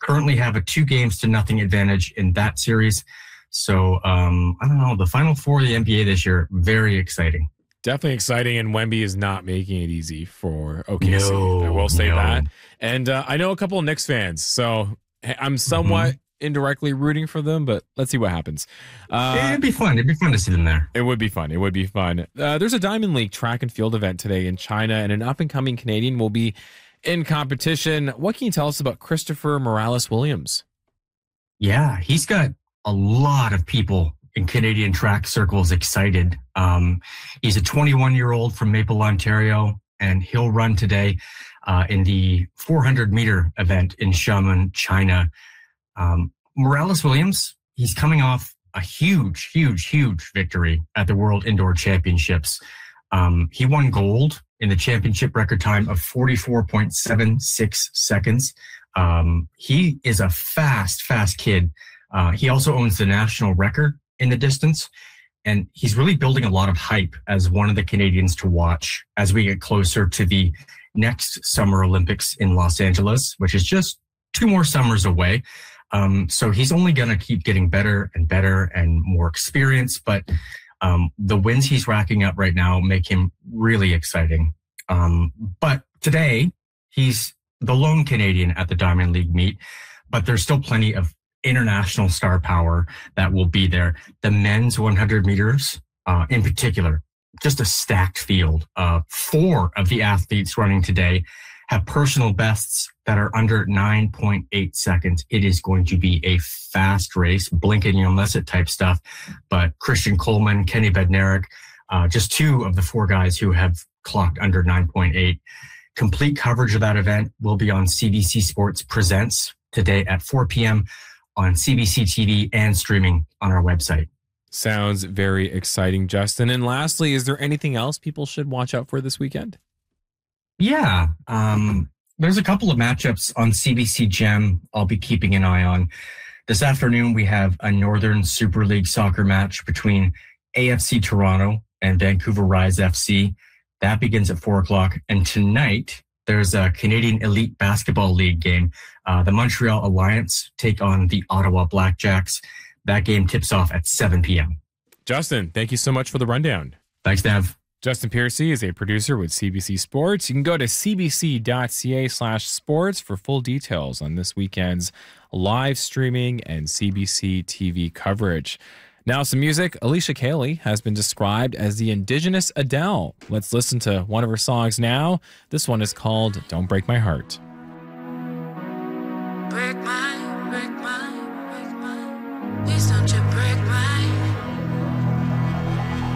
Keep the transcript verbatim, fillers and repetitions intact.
currently have a two games to nothing advantage in that series. So, um, I don't know, the Final Four of the N B A this year, very exciting. Definitely exciting, and Wemby is not making it easy for O K C. No, I will say no. that. And uh, I know a couple of Knicks fans, so I'm somewhat Mm-hmm. indirectly rooting for them, but let's see what happens. Uh, It'd be fun. It'd be fun to see them there. It would be fun. It would be fun. Uh, there's a Diamond League track and field event today in China, and an up-and-coming Canadian will be in competition. What can you tell us about Christopher Morales Williams? Yeah, he's got a lot of people in Canadian track circles excited. Um, he's a twenty-one-year-old from Maple, Ontario, and he'll run today uh, in the four hundred meter event in Xiamen, China. Um, Morales Williams, he's coming off a huge, huge, huge victory at the World Indoor Championships. Um, he won gold in the championship record time of forty-four point seven six seconds. Um, he is a fast, fast kid. Uh, he also owns the national record in the distance, and he's really building a lot of hype as one of the Canadians to watch as we get closer to the next Summer Olympics in Los Angeles, which is just two more summers away. Um, so he's only going to keep getting better and better and more experience, but um, the wins he's racking up right now make him really exciting. Um, but today, he's the lone Canadian at the Diamond League meet, but there's still plenty of international star power that will be there. The men's one hundred meters, uh, in particular, just a stacked field. Uh, four of the athletes running today have personal bests that are under nine point eight seconds. It is going to be a fast race, blink and you'll miss it type stuff. But Christian Coleman, Kenny Bednarek, uh, just two of the four guys who have clocked under nine point eight. Complete coverage of that event will be on C B C Sports Presents today at four p.m. on C B C T V and streaming on our website. Sounds very exciting, Justin. And lastly, is there anything else people should watch out for this weekend? Yeah, um, there's a couple of matchups on C B C Gem I'll be keeping an eye on. This afternoon, we have a Northern Super League soccer match between A F C Toronto and Vancouver Rise F C. That begins at four o'clock. And tonight, there's a Canadian Elite Basketball League game. Uh, the Montreal Alliance take on the Ottawa Blackjacks. That game tips off at seven p.m. Justin, thank you so much for the rundown. Thanks, Dev. Justin Piercy is a producer with C B C Sports. You can go to cbc.ca slash sports for full details on this weekend's live streaming and C B C T V coverage. Now some music. Alicia Cayley has been described as the indigenous Adele. Let's listen to one of her songs now. This one is called Don't Break My Heart. Break my